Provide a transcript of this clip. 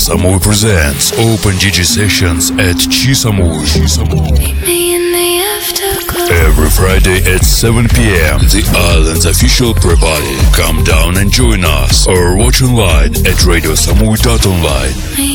Samui presents Open DJ sessions at Chisamui. Every Friday at 7 p.m. The island's official pre-party. Come down and join us or watch online at radiosamui.online.